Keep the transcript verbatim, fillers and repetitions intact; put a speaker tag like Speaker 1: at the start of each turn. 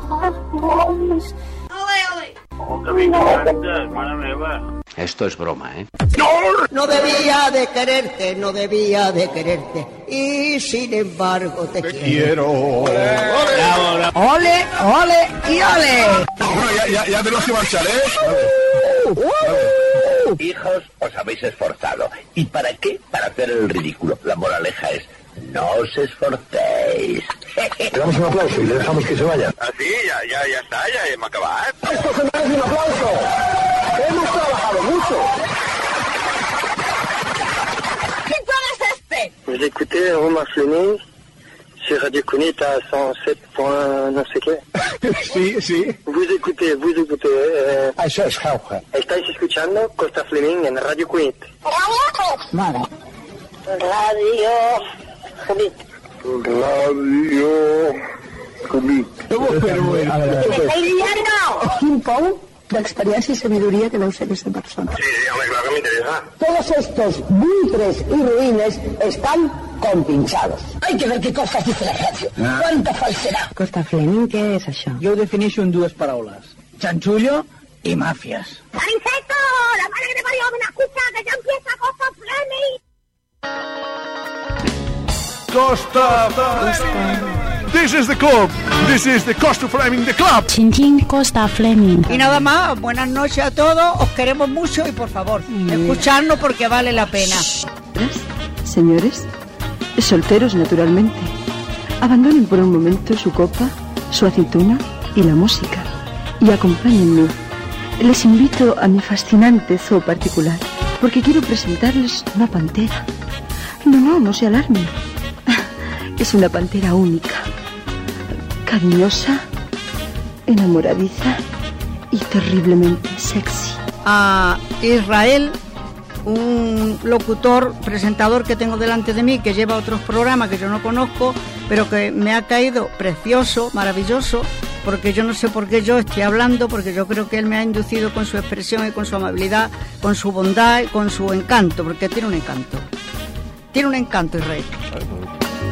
Speaker 1: Esto es broma, ¿eh?
Speaker 2: No debía de quererte, no debía de quererte. Y sin embargo te, te quiero. quiero. Ole, ole y ole.
Speaker 3: Bueno, ya, ya, ya tenemos que marchar, ¿eh?
Speaker 4: Uh, uh. Hijos, os habéis esforzado. ¿Y para qué? Para hacer el ridículo. La moraleja es: no os esforcéis.
Speaker 3: Le damos un aplauso y le dejamos que se vaya.
Speaker 4: Ah, sí, ya, ya, ya está, ya hemos acabado.
Speaker 3: Esto se merece un aplauso. Hemos trabajado mucho.
Speaker 2: ¿Qué plan es este?
Speaker 5: Vous écoutez Romain Fleming sur Radio Cunit à cent sept point no sé qué.
Speaker 3: Sí, sí.
Speaker 5: Vous écoutez, vous écoutez. Eh,
Speaker 3: Eso es Jauja.
Speaker 5: Estáis escuchando Costa Fleming en Radio Cunit.
Speaker 2: Vale.
Speaker 5: Radio Cunit.
Speaker 3: Radio Cunit.
Speaker 2: Pero bueno, un pou d'experiència i sabidoria que deu ser aquesta persona.
Speaker 5: Sí, sí, hombre, claro que me interesa.
Speaker 2: Todos estos buitres y ruines están compinchados. Hay que ver qué cosas dice la radio. Ah. Cuánta falsedad.
Speaker 6: Costa Fleming, què és això?
Speaker 7: Jo ho defineixo en dues paraules. Chanchullo i màfies.
Speaker 8: ¡Aniceto! ¡La madre que te parió! ¡Ven a escuchar que ya empieza Costa Fleming!
Speaker 3: Costa Fleming. This is the club. This is the Costa Fleming, the club.
Speaker 6: Chinchín Costa Fleming.
Speaker 2: Y nada más, buenas noches a todos. Os queremos mucho y por favor, mm. escuchadnos porque vale la pena.
Speaker 9: Señores, solteros naturalmente, abandonen por un momento su copa, su aceituna y la música y acompáñenme. Les invito a mi fascinante zoo particular porque quiero presentarles una pantera. No, no, no se alarmen. Es una pantera única, cariñosa, enamoradiza y terriblemente sexy.
Speaker 2: A Israel, un locutor, presentador que tengo delante de mí, que lleva otros programas que yo no conozco, pero que me ha caído precioso, maravilloso, porque yo no sé por qué yo estoy hablando, porque yo creo que él me ha inducido con su expresión y con su amabilidad, con su bondad y con su encanto, porque tiene un encanto. Tiene un encanto, Israel.